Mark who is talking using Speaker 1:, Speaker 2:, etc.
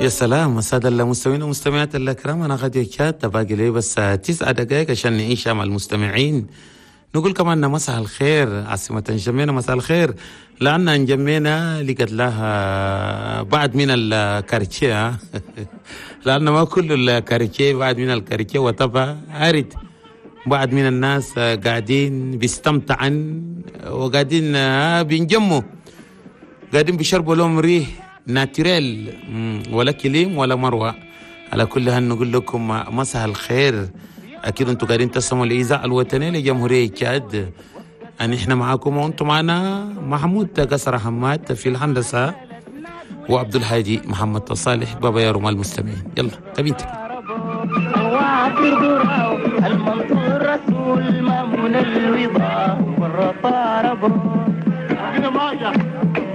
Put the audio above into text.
Speaker 1: يا سلام السادة المستمعين والمستمعات الأكرام، أنا غادي كات باقي لي بس 9 دقائق عشان نعيش مع المستمعين. نقول كمان مساء الخير عاصمة انجمينا، مساء الخير لأن انجمينا لقت لها بعد من الكارتشيه لأن ما كل الكارتشيه بعد من الكارتشيه وطبعا أرد بعد من الناس قاعدين بيستمتعن وقاعدين بينجموا، قاعدين بيشربوا لهم ريح ناتوريل ولا كليم ولا مروه. على كل هال نقول لكم مساء الخير. اكيد انتم قاعدين تسمعوا الاذاعه الوطنيه لجمهوريه تشاد، ان احنا معاكم وانتم معنا. محمود قصر حماد في الهندسه وعبد الهادي محمد صالح بابا يا رمال المستمعين. يلا تبينتك المنصور رسول مامون الوضاء والرطارب